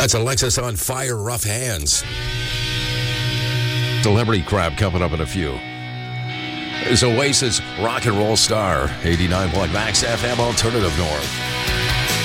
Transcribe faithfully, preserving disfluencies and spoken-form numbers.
That's Alexis on Fire, Rough Hands. Celebrity Crab coming up in a few. There's Oasis Rock and Roll Star, eighty-nine point Max F M Alternative North.